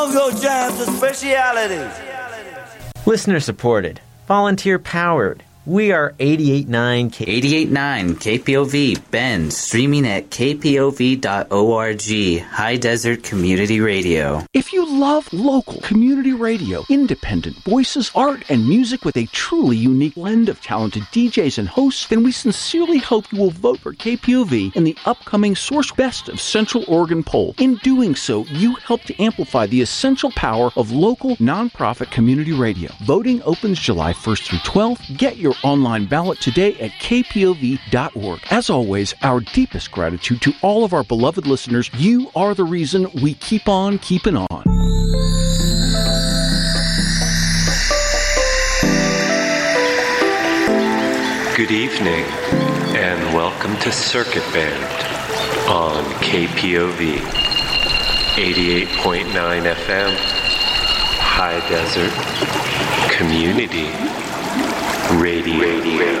Go Jams and specialities. Listener supported, volunteer powered. We are 88.9 KPOV, Bend, streaming at kpov.org, High Desert Community Radio. If you love local community radio, independent voices, art, and music with a truly unique blend of talented DJs and hosts, then we sincerely hope you will vote for KPOV in the upcoming Source Best of Central Oregon poll. In doing so, you help to amplify the essential power of local nonprofit community radio. Voting opens July 1st through 12th. Get your online ballot today at kpov.org. As always, our deepest gratitude to all of our beloved listeners. You are the reason we keep on keeping on. Good evening, and welcome to Circuit Band on KPOV 88.9 FM, High Desert Community Radio.